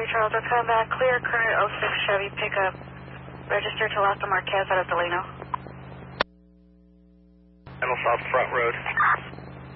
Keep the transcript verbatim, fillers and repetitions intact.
three Charles, I'll come back. Clear current oh six Chevy pickup. Register to Los Marquez out of Delano. Middle South Front Road.